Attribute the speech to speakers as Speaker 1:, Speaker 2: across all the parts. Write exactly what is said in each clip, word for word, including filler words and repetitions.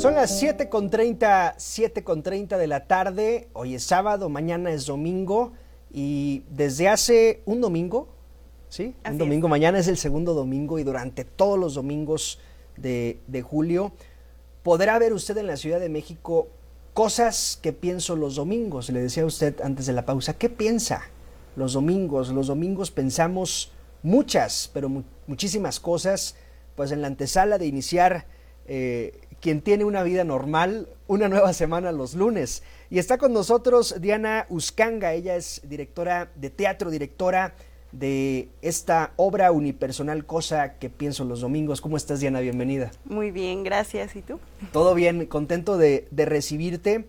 Speaker 1: Son las siete con treinta, siete con treinta de la tarde, hoy es sábado, mañana es domingo y desde hace un domingo, ¿sí?
Speaker 2: Así
Speaker 1: un domingo,
Speaker 2: es.
Speaker 1: Mañana es el segundo domingo y durante todos los domingos de, de julio podrá ver usted en la Ciudad de México cosas que pienso los domingos. Le decía a usted antes de la pausa, ¿qué piensa los domingos? Los domingos pensamos muchas, pero mu muchísimas cosas, pues en la antesala de iniciar eh, quien tiene una vida normal, una nueva semana los lunes. Y está con nosotros Diana Uscanga, ella es directora de teatro, directora de esta obra unipersonal Cosa que pienso los domingos. ¿Cómo estás, Diana? Bienvenida.
Speaker 2: Muy bien, gracias. ¿Y tú?
Speaker 1: Todo bien, contento de, de recibirte.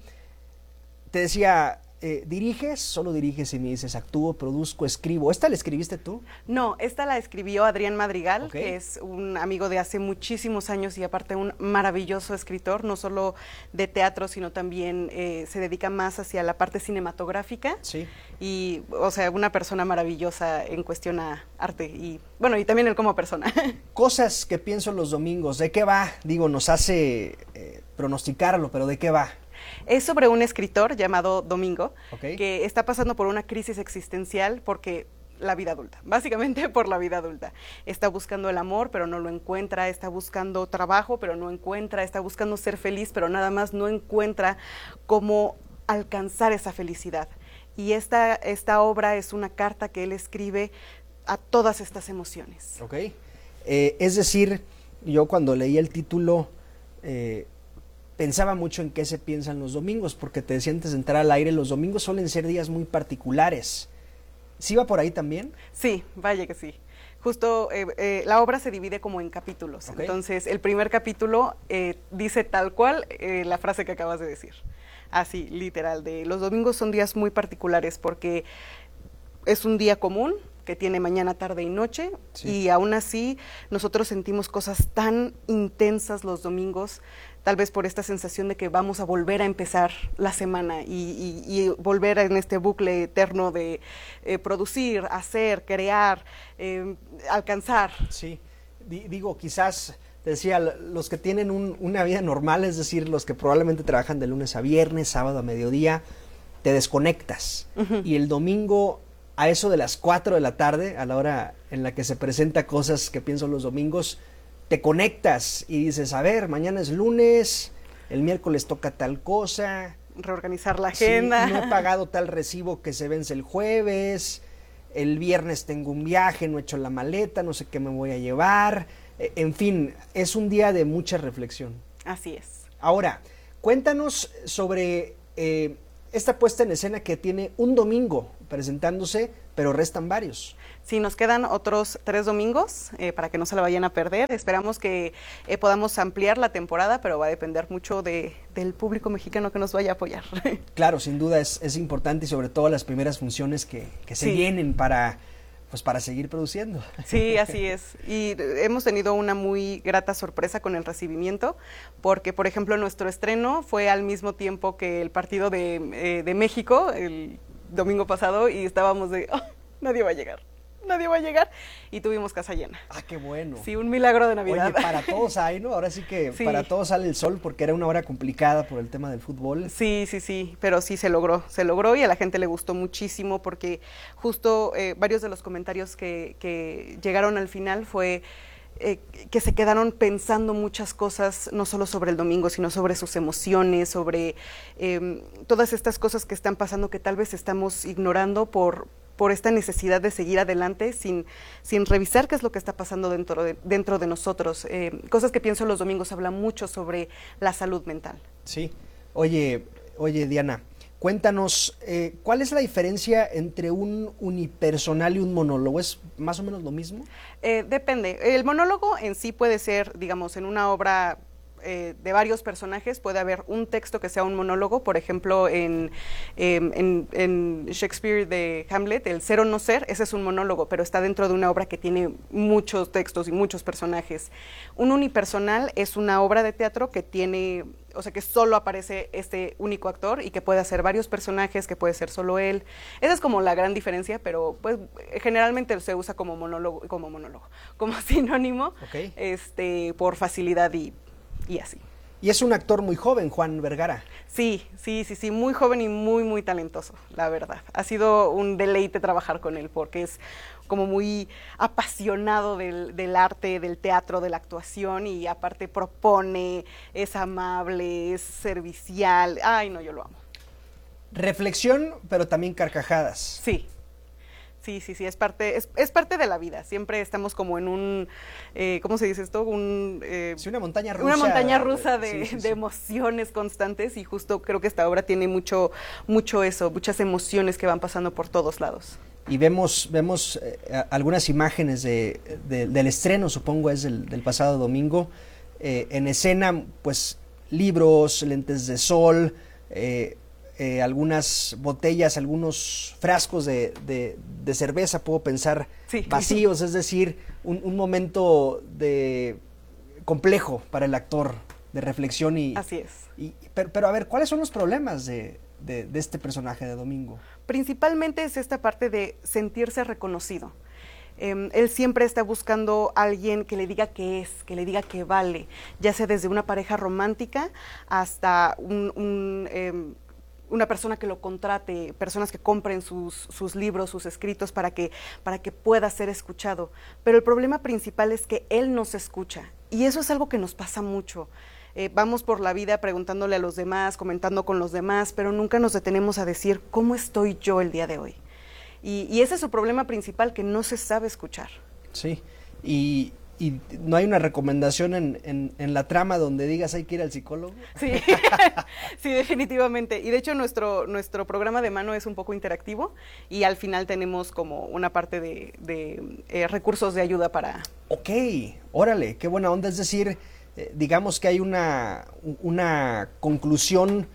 Speaker 1: Te decía, eh, ¿diriges? Solo diriges y me dices, actúo, produzco, escribo. ¿Esta la escribiste tú?
Speaker 2: No, esta la escribió Adrián Madrigal,
Speaker 1: Ok.
Speaker 2: que es un amigo de hace muchísimos años y aparte un maravilloso escritor, no solo de teatro, sino también eh, se dedica más hacia la parte cinematográfica.
Speaker 1: Sí.
Speaker 2: Y, o sea, una persona maravillosa en cuestión a arte y, bueno, y también él como persona.
Speaker 1: Cosas que pienso los domingos. ¿De qué va? Digo, nos hace eh, pronosticarlo, pero ¿de qué va?
Speaker 2: Es sobre un escritor llamado Domingo,
Speaker 1: Ok.
Speaker 2: que está pasando por una crisis existencial porque la vida adulta, básicamente por la vida adulta. Está buscando el amor, pero no lo encuentra, está buscando trabajo, pero no encuentra, está buscando ser feliz, pero nada más no encuentra cómo alcanzar esa felicidad. Y esta, esta obra es una carta que él escribe a todas estas emociones.
Speaker 1: Ok. Eh, es decir, yo cuando leí el título eh, pensaba mucho en qué se piensan los domingos, porque te decía antes de entrar al aire, los domingos suelen ser días muy particulares. ¿Sí va por ahí también?
Speaker 2: Sí, vaya que sí. Justo eh, eh, la obra se divide como en capítulos.
Speaker 1: Ok.
Speaker 2: Entonces, el primer capítulo eh, dice tal cual eh, la frase que acabas de decir. Así, literal, de los domingos son días muy particulares porque es un día común que tiene mañana, tarde y noche,
Speaker 1: Sí.
Speaker 2: y aún así nosotros sentimos cosas tan intensas los domingos, tal vez por esta sensación de que vamos a volver a empezar la semana y, y, y volver en este bucle eterno de eh, producir, hacer, crear, eh, alcanzar.
Speaker 1: Sí. D- digo, quizás, te decía, los que tienen un, una vida normal, es decir, los que probablemente trabajan de lunes a viernes, sábado a mediodía, te desconectas.
Speaker 2: Uh-huh.
Speaker 1: Y el domingo, a eso de las cuatro de la tarde, a la hora en la que se presenta Cosas que pienso los domingos, te conectas y dices, a ver, mañana es lunes, el miércoles toca tal cosa,
Speaker 2: Reorganizar la
Speaker 1: sí,
Speaker 2: agenda.
Speaker 1: no he pagado tal recibo que se vence el jueves, el viernes tengo un viaje, no he hecho la maleta, no sé qué me voy a llevar, eh, en fin, es un día de mucha reflexión.
Speaker 2: Así es.
Speaker 1: Ahora, cuéntanos sobre eh, esta puesta en escena que tiene un domingo presentándose, pero restan varios.
Speaker 2: Sí, nos quedan otros tres domingos eh, para que no se la vayan a perder. Esperamos que eh, podamos ampliar la temporada, pero va a depender mucho de, del público mexicano que nos vaya a apoyar.
Speaker 1: Claro, sin duda es, es importante y sobre todo las primeras funciones que, que se
Speaker 2: Sí.
Speaker 1: vienen para, pues para seguir produciendo.
Speaker 2: Sí, así es. Y hemos tenido una muy grata sorpresa con el recibimiento, porque, por ejemplo, nuestro estreno fue al mismo tiempo que el partido de, eh, de México, el domingo pasado, y estábamos de, oh, nadie va a llegar. Nadie va a llegar, y tuvimos casa llena.
Speaker 1: Ah, qué bueno.
Speaker 2: Sí, un milagro de Navidad.
Speaker 1: Oye, para todos hay, ¿no? Ahora sí que
Speaker 2: Sí.
Speaker 1: para todos sale el sol porque era una hora complicada por el tema del fútbol.
Speaker 2: Sí, sí, sí, pero sí se logró, se logró y a la gente le gustó muchísimo porque justo eh, varios de los comentarios que, que llegaron al final fue eh, que se quedaron pensando muchas cosas, no solo sobre el domingo, sino sobre sus emociones, sobre eh, todas estas cosas que están pasando que tal vez estamos ignorando por... por esta necesidad de seguir adelante sin, sin revisar qué es lo que está pasando dentro de, dentro de nosotros. Eh, cosas que pienso los domingos habla mucho sobre la salud mental.
Speaker 1: Sí. Oye, oye Diana, cuéntanos, eh, ¿cuál es la diferencia entre un unipersonal y un monólogo? ¿Es más o menos lo mismo?
Speaker 2: Eh, depende. El monólogo en sí puede ser, digamos, en una obra eh, de varios personajes, puede haber un texto que sea un monólogo, por ejemplo, en, eh, en, en Shakespeare de Hamlet, el ser o no ser, ese es un monólogo, pero está dentro de una obra que tiene muchos textos y muchos personajes. Un unipersonal es una obra de teatro que tiene, o sea, que solo aparece este único actor y que puede hacer varios personajes, que puede ser solo él. Esa es como la gran diferencia, pero pues generalmente se usa como monólogo, como monólogo, como sinónimo,
Speaker 1: Ok.
Speaker 2: este, por facilidad y, y así.
Speaker 1: Y es un actor muy joven, Juan Vergara.
Speaker 2: Sí, sí, sí, sí, muy joven y muy, muy talentoso, la verdad. Ha sido un deleite trabajar con él porque es como muy apasionado del, del arte, del teatro, de la actuación y aparte propone, es amable, es servicial. Ay, no, yo lo amo.
Speaker 1: Reflexión, pero también carcajadas.
Speaker 2: Sí. Sí, sí, sí, es parte, es, es parte de la vida. Siempre estamos como en un, eh, ¿cómo se dice esto? Un, eh,
Speaker 1: sí, una montaña rusa.
Speaker 2: Una montaña rusa de,
Speaker 1: sí, sí,
Speaker 2: de
Speaker 1: sí.
Speaker 2: emociones constantes y justo creo que esta obra tiene mucho, mucho eso, muchas emociones que van pasando por todos lados.
Speaker 1: Y vemos, vemos eh, algunas imágenes de, de, del estreno, supongo es del, del pasado domingo. Eh, en escena, pues, libros, lentes de sol, eh, Eh, algunas botellas, algunos frascos de, de, de cerveza, puedo pensar,
Speaker 2: sí.
Speaker 1: vacíos, es decir, un, un momento de complejo para el actor, de reflexión y...
Speaker 2: Así es.
Speaker 1: Y, pero, pero a ver, ¿cuáles son los problemas de, de, de este personaje de Domingo?
Speaker 2: Principalmente es esta parte de sentirse reconocido. Eh, él siempre está buscando a alguien que le diga que es, que le diga que vale, ya sea desde una pareja romántica hasta un... un eh, una persona que lo contrate, personas que compren sus, sus libros, sus escritos para que, para que pueda ser escuchado. Pero el problema principal es que él no se escucha y eso es algo que nos pasa mucho. Eh, vamos por la vida preguntándole a los demás, comentando con los demás, pero nunca nos detenemos a decir cómo estoy yo el día de hoy. Y, y ese es su problema principal, que no se sabe escuchar.
Speaker 1: Sí, y... ¿Y no hay una recomendación en, en, en la trama donde digas hay que ir al psicólogo?
Speaker 2: Sí, sí, definitivamente. Y de hecho nuestro, nuestro programa de mano es un poco interactivo y al final tenemos como una parte de, de eh, recursos de ayuda para...
Speaker 1: Ok, órale, qué buena onda. Es decir, eh, digamos que hay una, una conclusión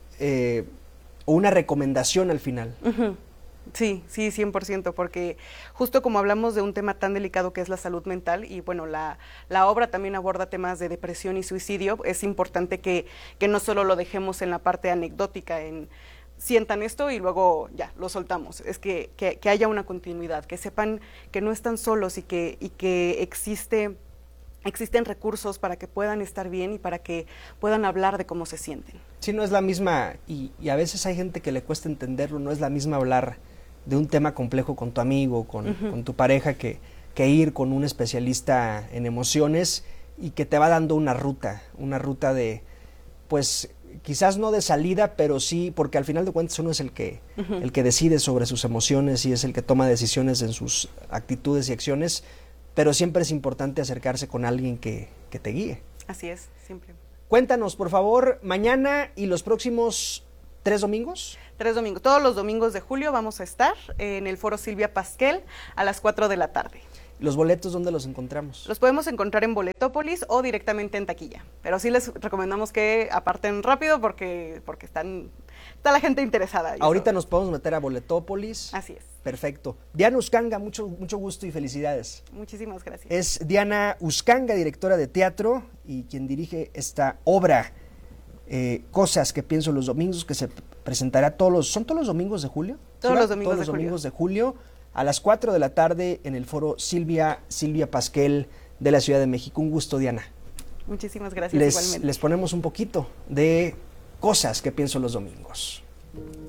Speaker 1: eh, o una recomendación al final.
Speaker 2: Uh-huh. Sí, sí, cien por ciento, porque justo como hablamos de un tema tan delicado que es la salud mental, y bueno, la, la obra también aborda temas de depresión y suicidio, es importante que, que no solo lo dejemos en la parte anecdótica, en sientan esto y luego ya, lo soltamos, es que, que, que haya una continuidad, que sepan que no están solos y que, y que existe... existen recursos para que puedan estar bien y para que puedan hablar de cómo se sienten.
Speaker 1: Sí, no es la misma, y, y a veces hay gente que le cuesta entenderlo, no es la misma hablar de un tema complejo con tu amigo, con, uh-huh. con tu pareja, que, que ir con un especialista en emociones y que te va dando una ruta, una ruta de, pues, quizás no de salida, pero sí, porque al final de cuentas uno es el que, uh-huh. el que decide sobre sus emociones y es el que toma decisiones en sus actitudes y acciones, pero siempre es importante acercarse con alguien que, que te guíe.
Speaker 2: Así es, siempre.
Speaker 1: Cuéntanos, por favor, mañana y los próximos tres domingos.
Speaker 2: Tres domingos. Todos los domingos de julio vamos a estar en el Foro Silvia Pasquel a las cuatro de la tarde.
Speaker 1: ¿Los boletos dónde los encontramos?
Speaker 2: Los podemos encontrar en Boletópolis o directamente en taquilla. Pero sí les recomendamos que aparten rápido porque, porque están, está la gente interesada.
Speaker 1: Ahorita eso. Nos podemos meter a Boletópolis.
Speaker 2: Así es.
Speaker 1: Perfecto. Diana Uscanga, mucho, mucho gusto y felicidades.
Speaker 2: Muchísimas gracias.
Speaker 1: Es Diana Uscanga, directora de teatro y quien dirige esta obra, eh, Cosas que pienso los domingos, que se presentará todos los... ¿Son todos los domingos de julio?
Speaker 2: Todos los domingos,
Speaker 1: todos los
Speaker 2: de,
Speaker 1: domingos
Speaker 2: julio.
Speaker 1: de julio a las cuatro de la tarde en el Foro Silvia, Silvia Pasquel de la Ciudad de México. Un gusto, Diana.
Speaker 2: Muchísimas gracias,
Speaker 1: les,
Speaker 2: igualmente.
Speaker 1: Les ponemos un poquito de Cosas que pienso los domingos.